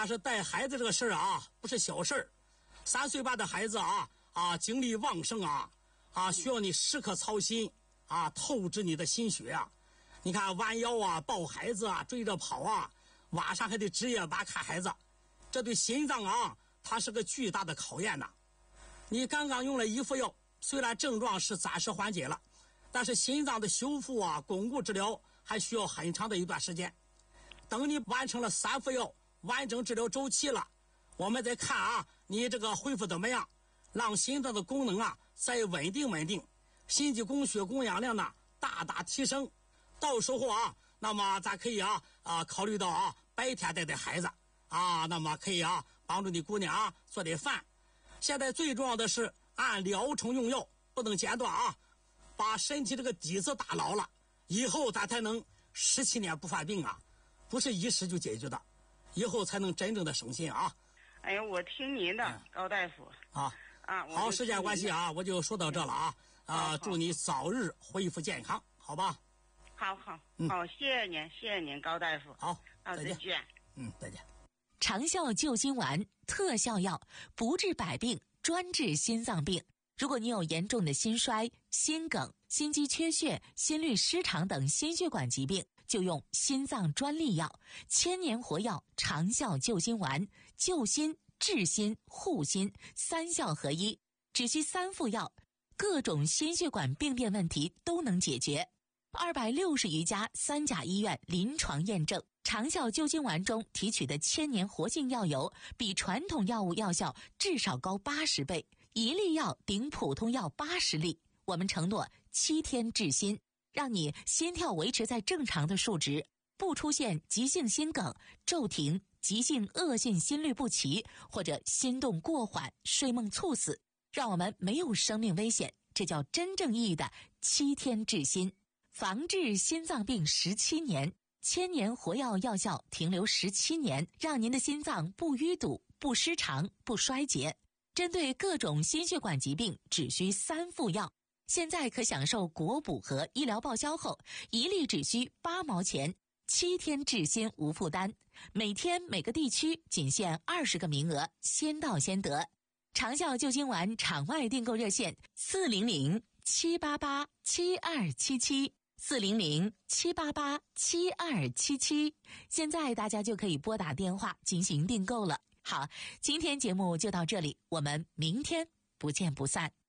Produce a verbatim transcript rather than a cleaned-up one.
但是带孩子这个事儿啊，不是小事儿。三岁半的孩子啊啊，精力旺盛啊啊，需要你时刻操心啊，透支你的心血啊。你看弯腰啊，抱孩子啊，追着跑啊，晚上还得值夜班看孩子，这对心脏啊，它是个巨大的考验呐。你刚刚用了一副药，虽然症状是暂时缓解了，但是心脏的修复啊、巩固治疗还需要很长的一段时间。等你完成了三副药完整治疗周期了，我们再看啊，你这个恢复怎么样，让心脏的功能啊再稳定稳定，心肌供血供氧量呢大大提升。到时候啊，那么咱可以啊啊考虑到啊白天带带孩子啊，那么可以啊帮助你姑娘啊做点饭。现在最重要的是按疗程用药，不能间断啊，把身体这个底子打牢了，以后咱才能十七年不犯病啊，不是一时就解决的，以后才能真正的省心啊。 哎呀，我听您的，嗯、高大夫啊啊， 好，时间关系啊，我就说到这了啊啊，祝你早日恢复健康，好吧？ 好好、嗯、好，谢谢您，谢谢您，高大夫。 好， 好，再见。 嗯，再见。 长效救心丸特效药，不治百病，专治心脏病。如果你有严重的心衰、心梗、心肌缺血、心律失常等心血管疾病，就用心脏专利药千年活药长效救心丸，救心、治心、护心三效合一，只需三副药，各种心血管病变问题都能解决。二百六十余家三甲医院临床验证，长效救心丸中提取的千年活性药油比传统药物药效至少高八十倍，一粒药顶普通药八十粒。我们承诺七天治心，让你心跳维持在正常的数值，不出现急性心梗、骤停、急性恶性心律不齐或者心动过缓、睡梦猝死，让我们没有生命危险。这叫真正意义的七天治心。防治心脏病十七年，千年活药药效停留十七年，让您的心脏不淤堵、不失常、不衰竭。针对各种心血管疾病，只需三副药。现在可享受国补和医疗报销后，一粒只需八毛钱，七天治心无负担。每天每个地区仅限二十个名额，先到先得。长效救心丸场外订购热线：四零零七八八七二七七。四零零七八八七二七七，现在大家就可以拨打电话进行订购了。好，今天节目就到这里，我们明天不见不散。